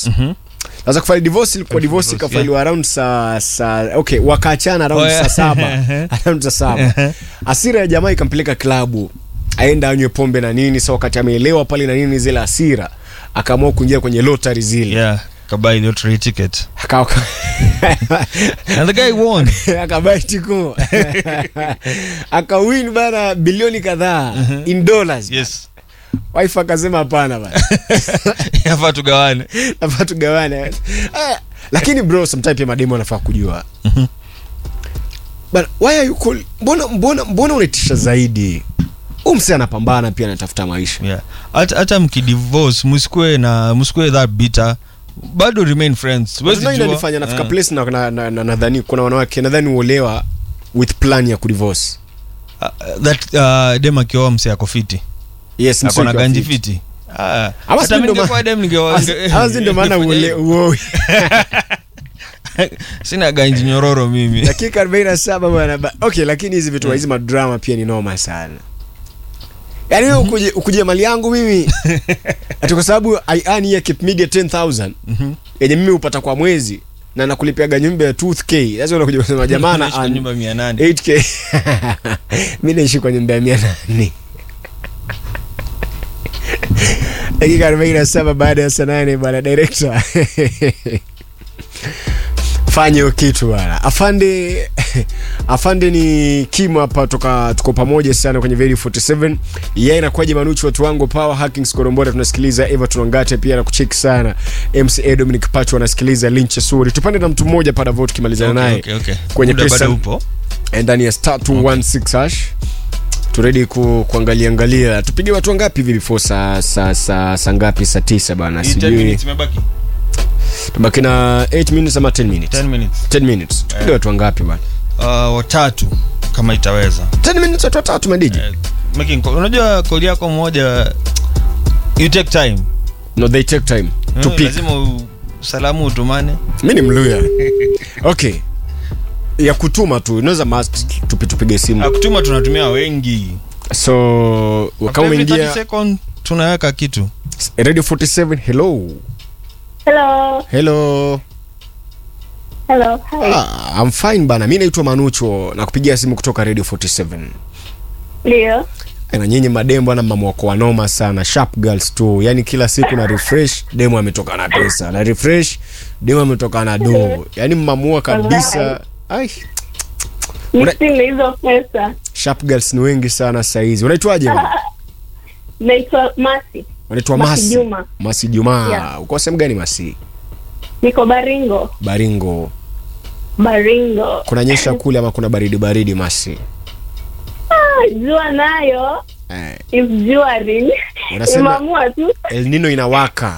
divorce. Sasa kufile divorce ilikuwa divorce kafile around okay, wakaachana around saa 7. Around saa 7. Hasira ya jamaa ikampeleka klabu. Aenda anywe pombe na nini, so wakati ameelewa pale na nini zile hasira, akaamua kuingia kwenye lottery zile. Yeah, kabai lottery ticket. And the guy won. Akabai tiko. Akawin bana bilioni kadhaa in dollars. Yes. Wife akasema hapana bana. Yafaa tugawane. Lakini bro, sometimes pia mademo anafaa kujua. But why are you cool? Mbona unatisha zaidi? Umse anapambana pia anatafuta maisha. Yeah. Hata mkidivorce msikue that bitter. Bado remain friends. Wewe unanifanya nafika place na nadhani kuna wanawake nadhani uolewa with plan ya kudivorce. That dema kioa mse yako fiti. Yes, mse yako ganji fiti. Hata mimi ningekuwa dem hazi ndio maana uolewa. Sina ganji nyororo mimi. Dakika 47 bwana. Okay, lakini hizi vitu hizi madrama pia ni noma sana. Yaani ukuje mali yangu mimi ati kwa sababu I earn here keep media 10,000 yenye mimi upata kwa mwezi na nakulipiaga nyumba ya 2k. Sasa unakuja kusema jamaa na nyumba 800 8k. Mimi naishi kwa nyumba ya 800. Dakika 47 baada ya saa 8 bwana director. Fanya kitu bwana. Afande ni Kim hapa tuko pamoja sana kwenye Very 47. Yeye inakuaje Manuchu watu wangu Power Hacking Skorombora tunasikiliza Everton Wangate pia na kucheck sana. MC Dominic Pacho anasikiliza Lynch Suri. Tupande na mtu mmoja pada vote kimalizana naye. Okay. Kwenye pesa upo. Ndani ya *216 hash. Turedi kuangalia. Tupige watu wangapi hivi before saa ngapi saa 9 bana sijui. 10 minutes imebaki. Tubaki na 8 minutes ama 10 minutes? 10 minutes. Tupige watu wangapi bwana? Watatu kama itaweza. 10 minutes watu watatu madiji. Making call. Unajua call yako moja you take time. No, they take time to pick. Lazima salamu utumane. Mimi ni Mluya. Okay. Ya kutuma tu. Unaweza must tupige simu. Kutuma tunatumia wengi. So kama umeingia 30 second tunaweka kitu. Radio 47 hello. Hi. I'm fine bana. Mimi naitwa Manucho na kupigia simu kutoka Radio 47. Ndio. Na nyinyi mademo na mama wako wanoma sana, sharp girls tu. Yaani kila siku na refresh demo ametoka na pesa. Na refresh demo ametoka na do. Yaani mmamua kabisa. Ai. Nisime hizo pesa. Sharp girls ni wengi sana saa hizi. Unaitwaje bana? Naitwa Masi. Unaitwa Masi Juma. Yeah. Uko sehemu gani Masi? Niko Baringo. Kuna nyesha kule ama kuna baridi Masi? Jua nayo. If jua ring. Unasema tu. El Nino inawaka.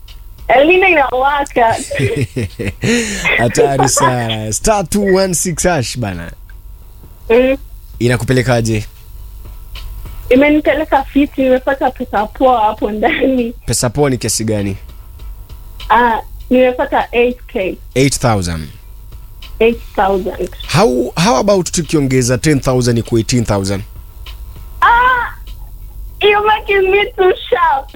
Hatari sana. *216 hash bana. Inakupelekaje? Imenipeleka fiti, nimepata pesa poa hapo ndani. Pesa poa ni kiasi gani? Nimepata 8k. 8,000. How about tukiongeza 10,000 ku 18,000? You're making me too sharp.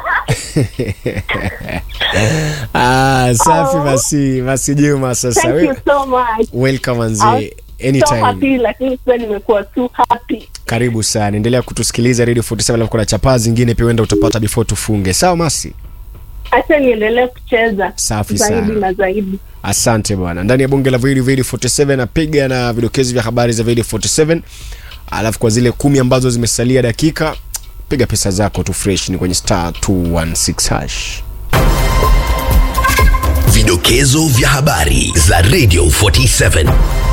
Safi Masi Juma sasa. Thank you so much. Welcome anze. Anytime. So happy, lakini sasa nimekuwa too happy. Karibu sana. Endelea kutusikiliza Radio 47 na kuna chapa zingine pia uenda utapata before tufunge. Sawa Masi? Acha niendelee kucheza. Safi zaidi sana. Na zaidi. Asante bwana. Ndani ya bonge la Radio 47 napiga na vidokezi vya habari za Radio 47. Alafu kwa zile 10 ambazo zimesalia dakika, piga pesa zako tu fresh ni kwenye *216 hash. Vidokezo vya habari za Radio 47.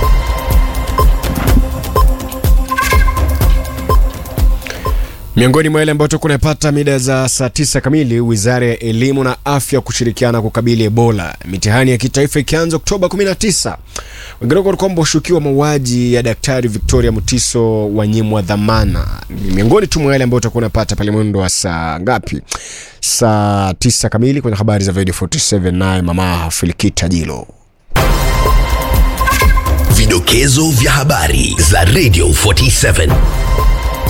Miongoni mwa yale ambayo tunapata mida za saa 9 kamili, Wizara ya Elimu na Afya kushirikiana kukabili Ebola. Mitihani ya kitaifa ikianza Oktoba 19. Wengine kwa kwamba ushukiwa mauaji ya Daktari Victoria Mutiso wanyimwa dhamana. Miongoni tu mwa yale ambayo tunapata pale mwendo wa saa ngapi? Saa 9 kamili kwenye habari za Radio 47 naye mama Filikita Jilo. Vidokezo vya habari za Radio 47.